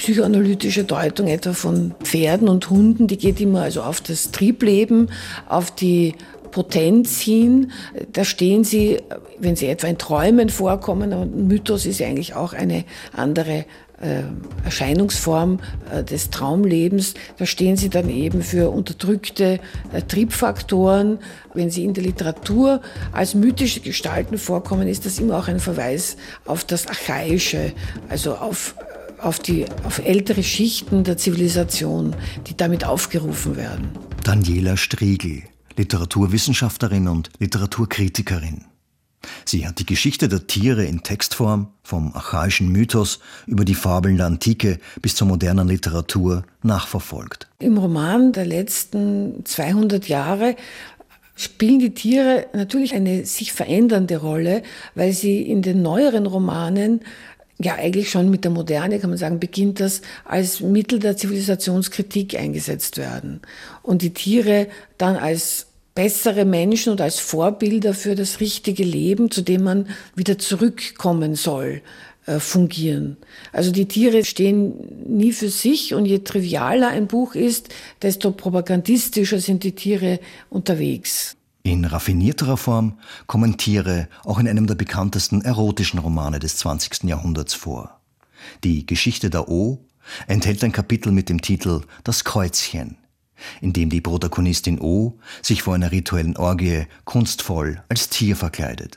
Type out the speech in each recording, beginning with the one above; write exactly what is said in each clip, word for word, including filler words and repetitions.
psychoanalytische Deutung etwa von Pferden und Hunden, die geht immer also auf das Triebleben, auf die Potenz hin. Da stehen sie, wenn sie etwa in Träumen vorkommen, ein Mythos ist ja eigentlich auch eine andere äh, Erscheinungsform äh, des Traumlebens, da stehen sie dann eben für unterdrückte äh, Triebfaktoren. Wenn sie in der Literatur als mythische Gestalten vorkommen, ist das immer auch ein Verweis auf das Archaische, also auf auf die auf ältere Schichten der Zivilisation, die damit aufgerufen werden. Daniela Striegl, Literaturwissenschaftlerin und Literaturkritikerin. Sie hat die Geschichte der Tiere in Textform, vom archaischen Mythos über die Fabeln der Antike bis zur modernen Literatur nachverfolgt. Im Roman der letzten zweihundert Jahre spielen die Tiere natürlich eine sich verändernde Rolle, weil sie in den neueren Romanen, ja eigentlich schon mit der Moderne, kann man sagen, beginnt das, als Mittel der Zivilisationskritik eingesetzt werden. Und die Tiere dann als bessere Menschen und als Vorbilder für das richtige Leben, zu dem man wieder zurückkommen soll, äh, fungieren. Also die Tiere stehen nie für sich, und je trivialer ein Buch ist, desto propagandistischer sind die Tiere unterwegs. In raffinierterer Form kommen Tiere auch in einem der bekanntesten erotischen Romane des zwanzigsten Jahrhunderts vor. Die Geschichte der O enthält ein Kapitel mit dem Titel »Das Käuzchen«, in dem die Protagonistin O sich vor einer rituellen Orgie kunstvoll als Tier verkleidet.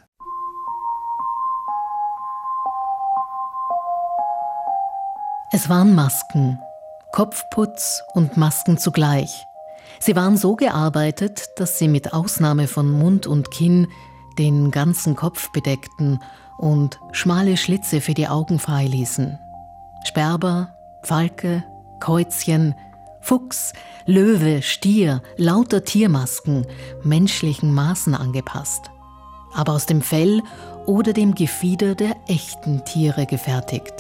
Es waren Masken, Kopfputz und Masken zugleich. Sie waren so gearbeitet, dass sie mit Ausnahme von Mund und Kinn den ganzen Kopf bedeckten und schmale Schlitze für die Augen freiließen. Sperber, Falke, Käuzchen, Fuchs, Löwe, Stier, lauter Tiermasken, menschlichen Maßen angepasst, aber aus dem Fell oder dem Gefieder der echten Tiere gefertigt.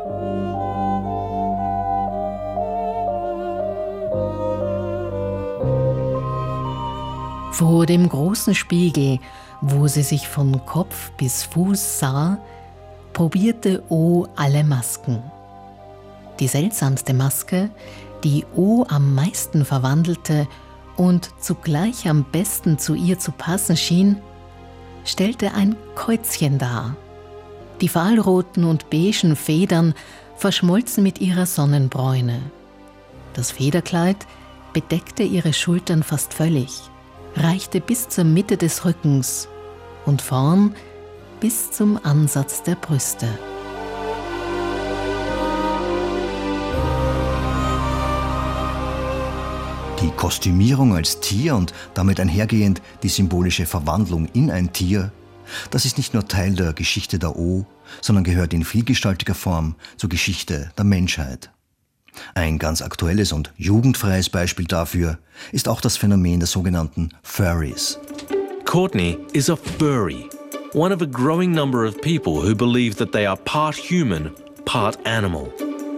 Vor dem großen Spiegel, wo sie sich von Kopf bis Fuß sah, probierte O alle Masken. Die seltsamste Maske, die O am meisten verwandelte und zugleich am besten zu ihr zu passen schien, stellte ein Käuzchen dar. Die fahlroten und beigen Federn verschmolzen mit ihrer Sonnenbräune. Das Federkleid bedeckte ihre Schultern fast völlig, reichte bis zur Mitte des Rückens und vorn bis zum Ansatz der Brüste. Die Kostümierung als Tier und damit einhergehend die symbolische Verwandlung in ein Tier, das ist nicht nur Teil der Geschichte der O, sondern gehört in vielgestaltiger Form zur Geschichte der Menschheit. Ein ganz aktuelles und jugendfreies Beispiel dafür ist auch das Phänomen der sogenannten Furries. Courtney is a furry, one of a growing number of people who believe that they are part human, part animal.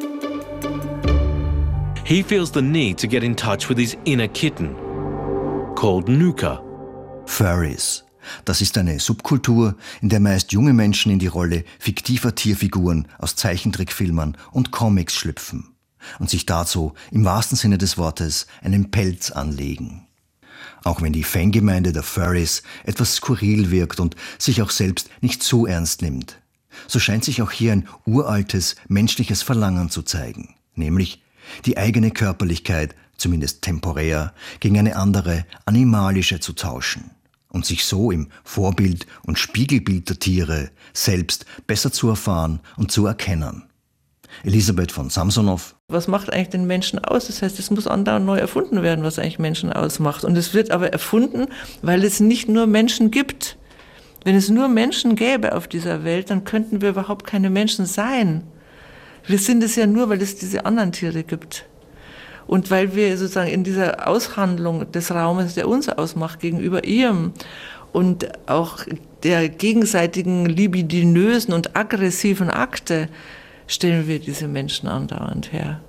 He feels the need to get in touch with his inner kitten, called Nuka. Furries. Das ist eine Subkultur, in der meist junge Menschen in die Rolle fiktiver Tierfiguren aus Zeichentrickfilmen und Comics schlüpfen und sich dazu im wahrsten Sinne des Wortes einen Pelz anlegen. Auch wenn die Fangemeinde der Furries etwas skurril wirkt und sich auch selbst nicht so ernst nimmt, so scheint sich auch hier ein uraltes menschliches Verlangen zu zeigen, nämlich die eigene Körperlichkeit, zumindest temporär, gegen eine andere, animalische zu tauschen und sich so im Vorbild und Spiegelbild der Tiere selbst besser zu erfahren und zu erkennen. Elisabeth von Samsonow. Was macht eigentlich den Menschen aus? Das heißt, es muss andauernd neu erfunden werden, was eigentlich Menschen ausmacht. Und es wird aber erfunden, weil es nicht nur Menschen gibt. Wenn es nur Menschen gäbe auf dieser Welt, dann könnten wir überhaupt keine Menschen sein. Wir sind es ja nur, weil es diese anderen Tiere gibt. Und weil wir sozusagen in dieser Aushandlung des Raumes, der uns ausmacht, gegenüber ihrem und auch der gegenseitigen libidinösen und aggressiven Akte, stellen wir diese Menschen andauernd her.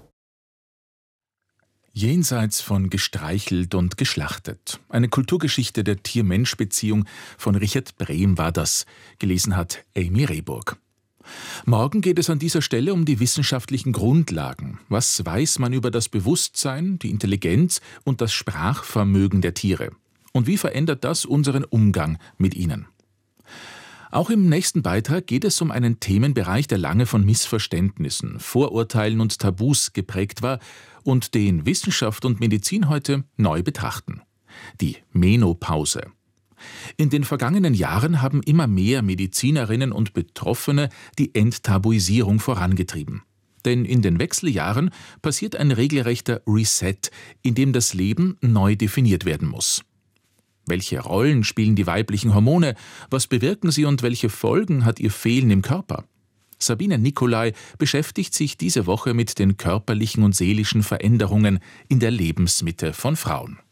Jenseits von gestreichelt und geschlachtet. Eine Kulturgeschichte der Tier-Mensch-Beziehung von Richard Brehm war das, gelesen hat Amy Rehburg. Morgen geht es an dieser Stelle um die wissenschaftlichen Grundlagen. Was weiß man über das Bewusstsein, die Intelligenz und das Sprachvermögen der Tiere? Und wie verändert das unseren Umgang mit ihnen? Auch im nächsten Beitrag geht es um einen Themenbereich, der lange von Missverständnissen, Vorurteilen und Tabus geprägt war und den Wissenschaft und Medizin heute neu betrachten: die Menopause. In den vergangenen Jahren haben immer mehr Medizinerinnen und Betroffene die Enttabuisierung vorangetrieben. Denn in den Wechseljahren passiert ein regelrechter Reset, in dem das Leben neu definiert werden muss. Welche Rollen spielen die weiblichen Hormone? Was bewirken sie und welche Folgen hat ihr Fehlen im Körper? Sabine Nicolai beschäftigt sich diese Woche mit den körperlichen und seelischen Veränderungen in der Lebensmitte von Frauen.